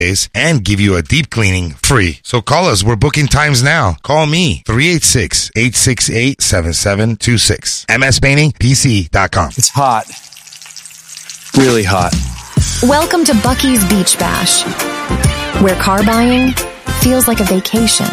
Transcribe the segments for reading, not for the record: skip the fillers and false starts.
and give you a deep cleaning free. So call us. We're booking times now. Call me, 386-868-7726. MSPaintingPC.com. It's hot. Really hot. Welcome to Buc-ee's Beach Bash, where car buying feels like a vacation.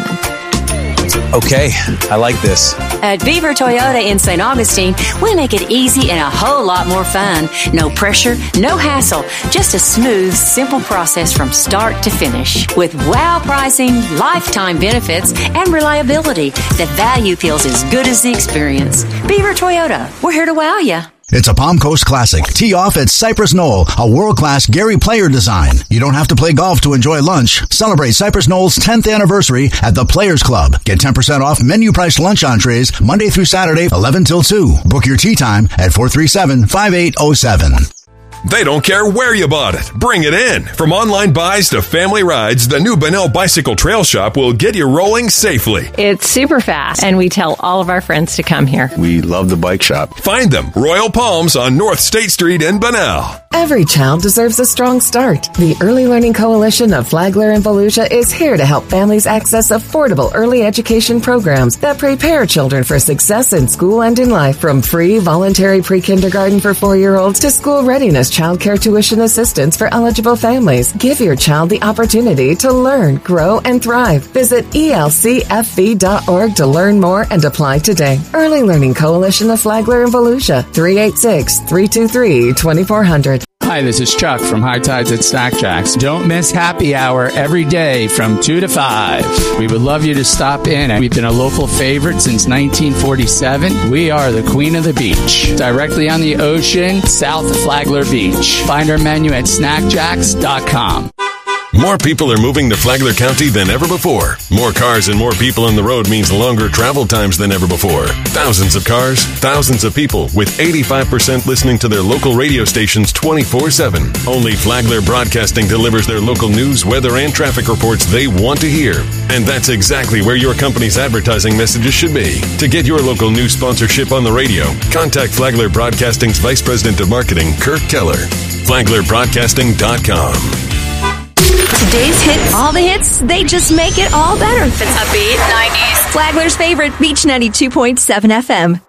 Okay, I like this. At Beaver Toyota in St. Augustine, we make it easy and a whole lot more fun. No pressure, no hassle, just a smooth, simple process from start to finish. With wow pricing, lifetime benefits, and reliability, the value feels as good as the experience. Beaver Toyota, we're here to wow you. It's a Palm Coast Classic. Tee off at Cypress Knoll, a world-class Gary Player design. You don't have to play golf to enjoy lunch. Celebrate Cypress Knoll's 10th anniversary at the Players Club. Get 10% off menu-priced lunch entrees Monday through Saturday, 11 till 2. Book your tee time at 437-5807. They don't care where you bought it. Bring it in. From online buys to family rides, the new Bunnell Bicycle Trail Shop will get you rolling safely. It's super fast, and we tell all of our friends to come here. We love the bike shop. Find them, Royal Palms on North State Street in Bunnell. Every child deserves a strong start. The Early Learning Coalition of Flagler and Volusia is here to help families access affordable early education programs that prepare children for success in school and in life, from free voluntary pre-kindergarten for 4-year-olds to school readiness child care tuition assistance for eligible families. Give your child the opportunity to learn, grow, and thrive. Visit elcfv.org to learn more and apply today. Early Learning Coalition of Flagler and Volusia, 386-323-2400. Hi, this is Chuck from High Tides at Snack Jacks. Don't miss happy hour every day from 2 to 5. We would love you to stop in. We've been a local favorite since 1947. We are the Queen of the Beach, directly on the ocean, south of Flagler Beach. Find our menu at snackjacks.com. More people are moving to Flagler County than ever before. More cars and more people on the road means longer travel times than ever before. Thousands of cars, thousands of people, with 85% listening to their local radio stations 24/7. Only Flagler Broadcasting delivers their local news, weather, and traffic reports they want to hear. And that's exactly where your company's advertising messages should be. To get your local news sponsorship on the radio, contact Flagler Broadcasting's Vice President of Marketing, Kirk Keller. FlaglerBroadcasting.com. Today's hit, all the hits, they just make it all better. It's upbeat, 90s. Flagler's favorite, Beach 92.7 FM.